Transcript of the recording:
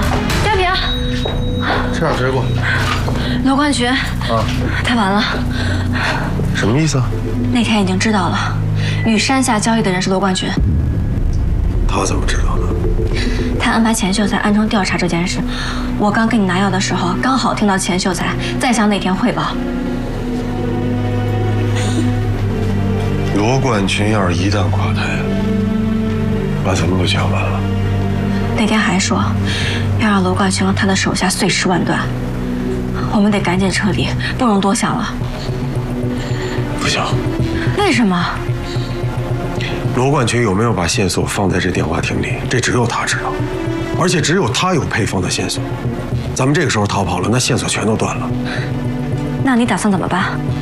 调平， 吃点水果。 罗冠群，他完了。 什么意思啊？ 那天已经知道了，与山下交易的人是罗冠群。 他怎么知道的？ 他安排钱秀才暗中调查这件事。我刚跟你拿药的时候，刚好听到钱秀才在向那天汇报。 罗冠群要是一旦垮台，把咱们都搅完了。 那天还说要让罗冠群和他的手下碎尸万段，我们得赶紧撤离，不容多想了。 不行。 为什么？ 罗冠群有没有把线索放在这电话亭里？这只有他知道，而且只有他有配方的线索。咱们这个时候逃跑了，那线索全都断了。 那你打算怎么办？